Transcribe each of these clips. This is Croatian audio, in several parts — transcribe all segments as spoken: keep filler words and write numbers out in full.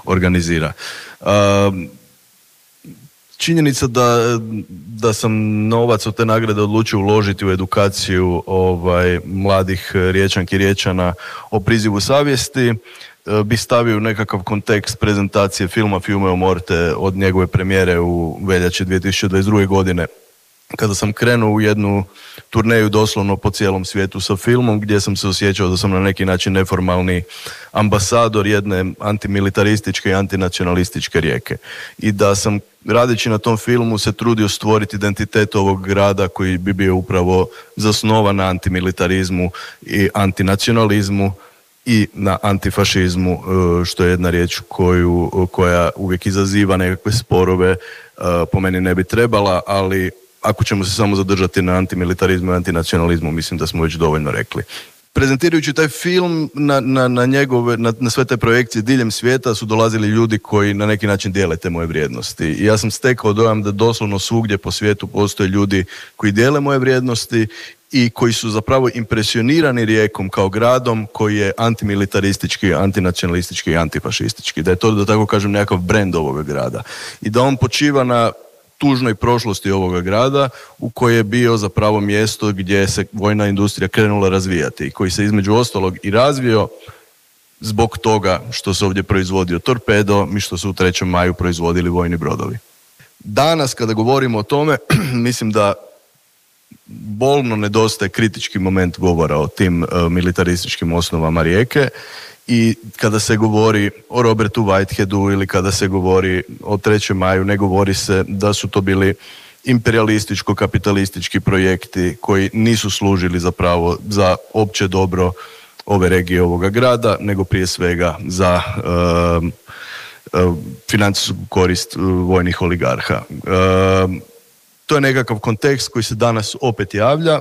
organizira. Uh, Činjenica da, da sam novac od te nagrade odlučio uložiti u edukaciju ovaj, mladih Riječanki i Riječana o prizivu savjesti bi stavio u nekakav kontekst prezentacije filma Fiume o Morte od njegove premijere u veljači dvije tisuće dvadeset druge. godine. Kada sam krenuo u jednu turneju doslovno po cijelom svijetu sa filmom, gdje sam se osjećao da sam na neki način neformalni ambasador jedne antimilitarističke i antinacionalističke Rijeke. I da sam, radeći na tom filmu, se trudio stvoriti identitet ovog grada koji bi bio upravo zasnovan na antimilitarizmu i antinacionalizmu i na antifašizmu, što je jedna riječ koju, koja uvijek izaziva nekakve sporove, po meni ne bi trebala, ali ako ćemo se samo zadržati na antimilitarizmu i antinacionalizmu, mislim da smo već dovoljno rekli. Prezentirajući taj film, na, na, na, njegove, na, na sve te projekcije diljem svijeta su dolazili ljudi koji na neki način dijele te moje vrijednosti. I ja sam stekao dojam da doslovno svugdje po svijetu postoje ljudi koji dijele moje vrijednosti i koji su zapravo impresionirani Rijekom kao gradom koji je antimilitaristički, antinacionalistički i antifašistički. Da je to, da tako kažem, nekakav brend ovoga grada. I da on počiva na tužnoj prošlosti ovoga grada u koje je bio zapravo mjesto gdje se vojna industrija krenula razvijati i koji se između ostalog i razvio zbog toga što se ovdje proizvodio torpedo i što su u trećem maju proizvodili vojni brodovi. Danas kada govorimo o tome, mislim da bolno nedostaje kritički moment govora o tim uh, militarističkim osnovama Rijeke. I kada se govori o Robertu Whiteheadu ili kada se govori o trećem maju, ne govori se da su to bili imperialističko-kapitalistički projekti koji nisu služili zapravo za opće dobro ove regije, ovoga grada, nego prije svega za uh, uh, financijsku korist uh, vojnih oligarha. Uh, to je nekakav kontekst koji se danas opet javlja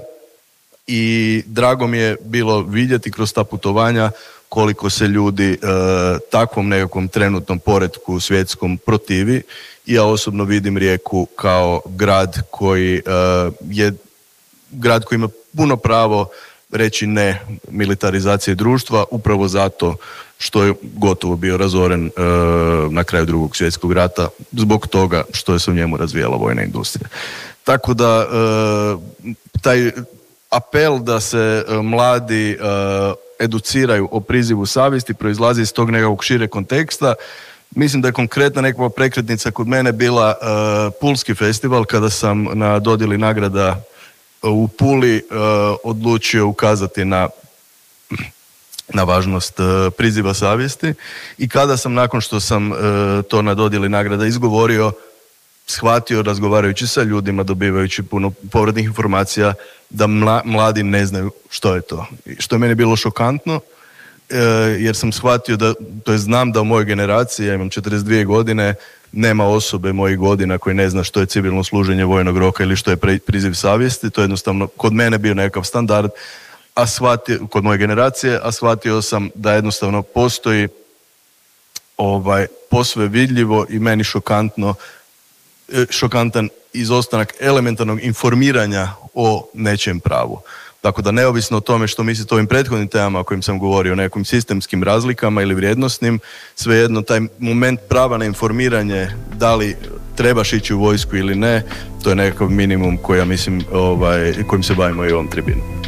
i drago mi je bilo vidjeti kroz ta putovanja koliko se ljudi e, takvom nekakvom trenutnom poretku svjetskom protivi. I ja osobno vidim Rijeku kao grad koji e, je grad koji ima puno pravo reći ne militarizaciji društva, upravo zato što je gotovo bio razoren e, na kraju Drugog svjetskog rata zbog toga što je se u njemu razvijala vojna industrija. Tako da e, taj apel da se e, mladi e, educiraju o prizivu savjesti proizlazi iz tog nekakvog šire konteksta. Mislim da je konkretna nekakva prekretnica kod mene bila uh, Pulski festival, kada sam na dodjeli nagrada u Puli uh, odlučio ukazati na, na važnost uh, priziva savjesti i kada sam nakon što sam uh, to na dodjeli nagrada izgovorio, shvatio razgovarajući sa ljudima, dobivajući puno povratnih informacija da mla, mladi ne znaju što je to. Što je meni bilo šokantno, e, jer sam shvatio da, to je znam da u mojoj generaciji, ja imam četrdeset dvije godine, nema osobe mojih godina koji ne zna što je civilno služenje vojnog roka ili što je pre, priziv savjesti. To je jednostavno kod mene bio nekakav standard, a shvatio, kod moje generacije, a shvatio sam da jednostavno postoji ovaj, posve vidljivo i meni šokantno šokantan izostanak elementarnog informiranja o nečijem pravu. Tako da neovisno o tome što mislite o ovim prethodnim temama o kojim sam govorio, o nekim sistemskim razlikama ili vrijednosnim, svejedno taj moment prava na informiranje, da li trebaš ići u vojsku ili ne, to je nekakav minimum koji ja mislim, ovaj, kojim se bavimo i u ovom tribinu.